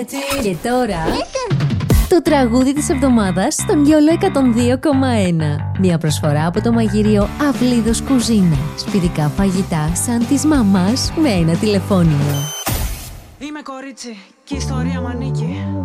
Και τώρα το τραγούδι της εβδομάδας στον YOLO 102,1. Μια προσφορά από το μαγειρίο Αυλίδος Κουζίνα. Σπιτικά φαγητά σαν της μαμάς με ένα τηλεφώνημα. Είμαι κορίτσι και η ιστορία μ' ανήκει.